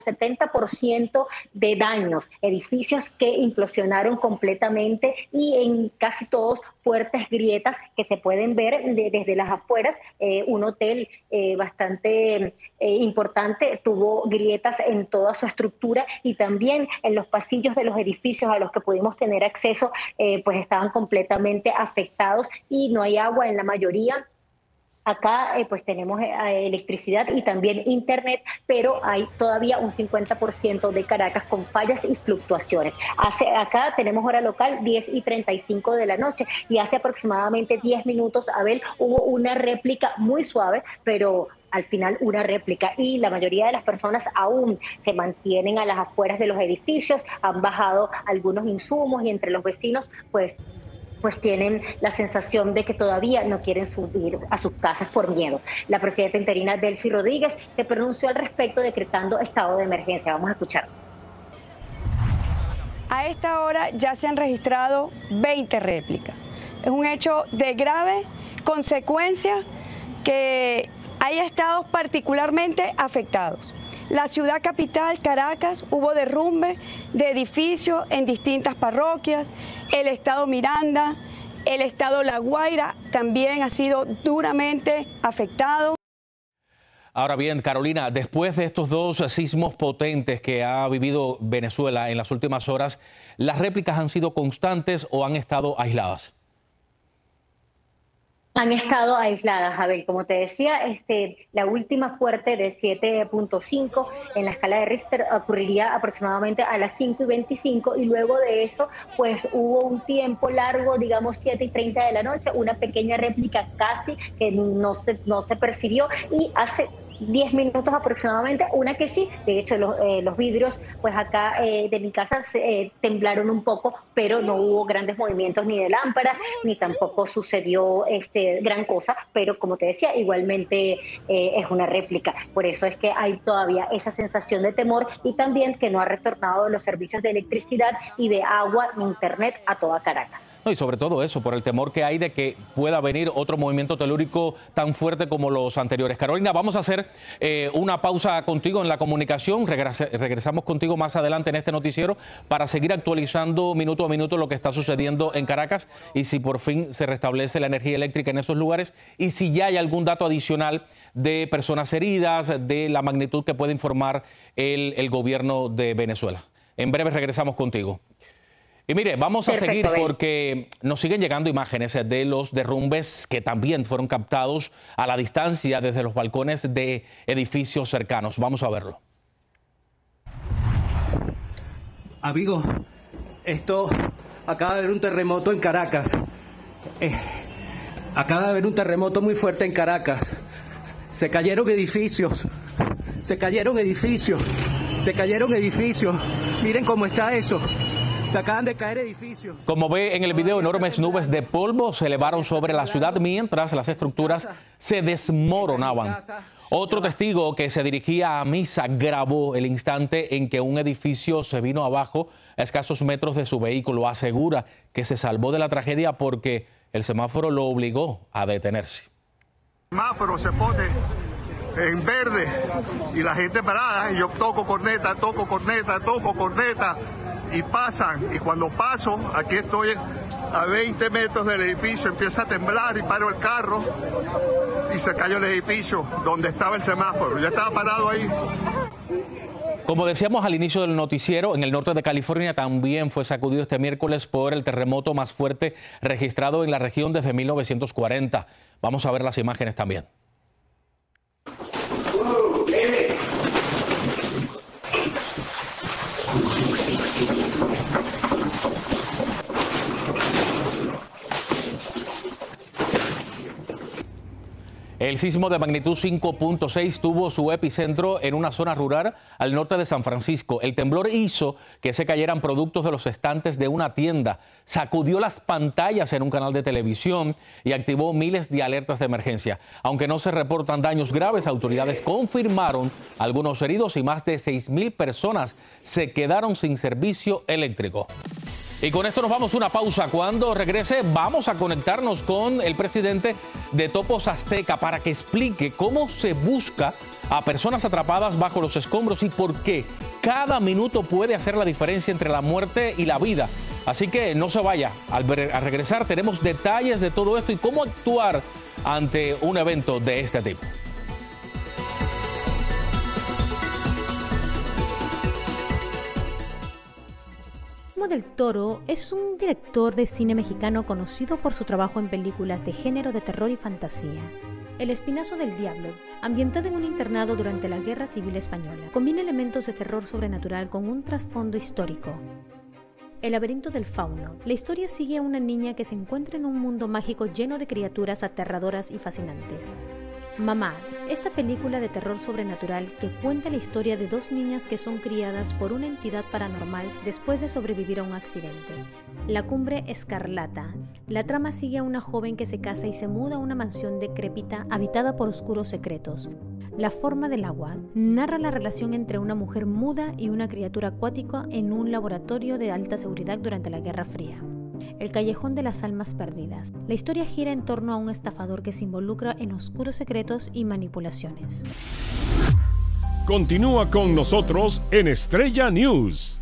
70% de daños, edificios que implosionaron completamente y en casi todos fuertes grietas que se pueden ver desde las afueras. Un hotel bastante importante tuvo grietas en toda su estructura y también en los pasillos de los edificios a los que pudimos tener acceso, pues estaban completamente afectados y no hay agua en la mayoría. Acá pues tenemos electricidad y también internet, pero hay todavía un 50% de Caracas con fallas y fluctuaciones. Acá tenemos hora local 10:35 de la noche y hace aproximadamente 10 minutos, Abel, hubo una réplica muy suave, pero al final una réplica, y la mayoría de las personas aún se mantienen a las afueras de los edificios, han bajado algunos insumos y entre los vecinos pues tienen la sensación de que todavía no quieren subir a sus casas por miedo. La presidenta interina Delcy Rodríguez se pronunció al respecto decretando estado de emergencia. Vamos a escuchar. A esta hora ya se han registrado 20 réplicas. Es un hecho de grave consecuencia que hay estados particularmente afectados. La ciudad capital, Caracas, hubo derrumbe de edificios en distintas parroquias. El estado Miranda, el estado La Guaira también ha sido duramente afectado. Ahora bien, Carolina, después de estos dos sismos potentes que ha vivido Venezuela en las últimas horas, ¿las réplicas han sido constantes o han estado aisladas? Han estado aisladas, Abel. Como te decía, la última fuerte de 7.5 en la escala de Richter ocurriría aproximadamente a las 5:25 y luego de eso pues hubo un tiempo largo, digamos 7:30 de la noche, una pequeña réplica casi que no se percibió, y hace 10 minutos aproximadamente, una que sí. De hecho, los vidrios, pues acá de mi casa temblaron un poco, pero no hubo grandes movimientos ni de lámparas, ni tampoco sucedió gran cosa, pero como te decía, igualmente es una réplica. Por eso es que hay todavía esa sensación de temor y también que no ha retornado los servicios de electricidad y de agua ni internet a toda Caracas. No, y sobre todo eso, por el temor que hay de que pueda venir otro movimiento telúrico tan fuerte como los anteriores. Carolina, vamos a hacer una pausa contigo en la comunicación. Regresamos contigo más adelante en este noticiero para seguir actualizando minuto a minuto lo que está sucediendo en Caracas y si por fin se restablece la energía eléctrica en esos lugares y si ya hay algún dato adicional de personas heridas, de la magnitud que puede informar el gobierno de Venezuela. En breve regresamos contigo. Y mire, vamos a seguir porque nos siguen llegando imágenes de los derrumbes que también fueron captados a la distancia desde los balcones de edificios cercanos. Vamos a verlo. Amigos, acaba de haber un terremoto en Caracas. Acaba de haber un terremoto muy fuerte en Caracas. Se cayeron edificios. Se cayeron edificios. Se cayeron edificios. Miren cómo está eso. Se acaban de caer edificios. Como ve en el video, enormes nubes de polvo se elevaron sobre la ciudad mientras las estructuras se desmoronaban. Otro testigo que se dirigía a misa grabó el instante en que un edificio se vino abajo a escasos metros de su vehículo. Asegura que se salvó de la tragedia porque el semáforo lo obligó a detenerse. El semáforo se pone en verde y la gente parada, y yo toco corneta, y pasan, y cuando paso, aquí estoy a 20 metros del edificio, empieza a temblar y paro el carro y se cayó el edificio donde estaba el semáforo. Yo estaba parado ahí. Como decíamos al inicio del noticiero, en el norte de California también fue sacudido este miércoles por el terremoto más fuerte registrado en la región desde 1940. Vamos a ver las imágenes también. El sismo de magnitud 5.6 tuvo su epicentro en una zona rural al norte de San Francisco. El temblor hizo que se cayeran productos de los estantes de una tienda, sacudió las pantallas en un canal de televisión y activó miles de alertas de emergencia. Aunque no se reportan daños graves, autoridades confirmaron algunos heridos y más de 6.000 personas se quedaron sin servicio eléctrico. Y con esto nos vamos a una pausa. Cuando regrese vamos a conectarnos con el presidente de Topos Azteca para que explique cómo se busca a personas atrapadas bajo los escombros y por qué cada minuto puede hacer la diferencia entre la muerte y la vida. Así que no se vaya. Al regresar tenemos detalles de todo esto y cómo actuar ante un evento de este tipo. Guillermo del Toro es un director de cine mexicano conocido por su trabajo en películas de género de terror y fantasía. El Espinazo del Diablo, ambientada en un internado durante la Guerra Civil Española, combina elementos de terror sobrenatural con un trasfondo histórico. El laberinto del fauno. La historia sigue a una niña que se encuentra en un mundo mágico lleno de criaturas aterradoras y fascinantes. Mamá, esta película de terror sobrenatural que cuenta la historia de dos niñas que son criadas por una entidad paranormal después de sobrevivir a un accidente. La Cumbre Escarlata. La trama sigue a una joven que se casa y se muda a una mansión decrépita habitada por oscuros secretos. La forma del agua. Narra la relación entre una mujer muda y una criatura acuática en un laboratorio de alta seguridad durante la Guerra Fría. El Callejón de las Almas Perdidas. La historia gira en torno a un estafador que se involucra en oscuros secretos y manipulaciones. Continúa con nosotros en Estrella News.